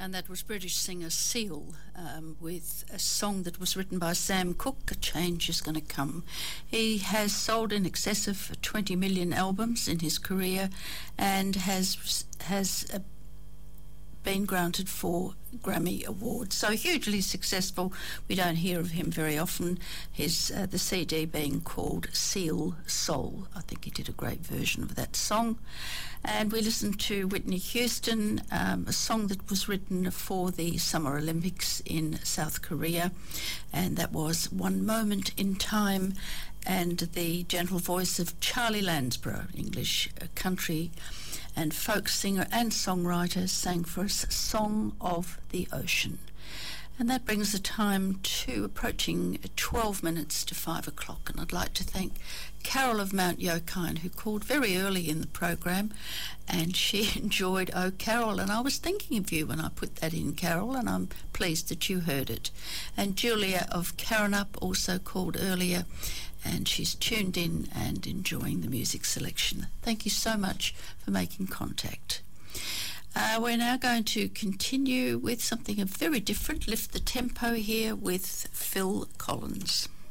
And that was British singer Seal with a song that was written by Sam Cooke, A Change Is Gonna Come. He has sold in excess of 20 million albums in his career and has been granted 4 Grammy Awards. So hugely successful. We don't hear of him very often. His the CD being called Seal Soul. I think he did a great version of that song. And we listened to Whitney Houston, a song that was written for the Summer Olympics in South Korea, and that was One Moment in Time, and the gentle voice of Charlie Lansborough, English country and folk singer and songwriter, sang for us Song of the Ocean. And that brings the time to approaching 12 minutes to 5 o'clock. And I'd like to thank Carol of Mount Yokine, who called very early in the program, and she enjoyed Oh Carol. And I was thinking of you when I put that in, Carol, and I'm pleased that you heard it. And Julia of Karrinyup also called earlier, and she's tuned in and enjoying the music selection. Thank you so much for making contact. We're now going to continue with something very different, lift the tempo here with Phil Collins.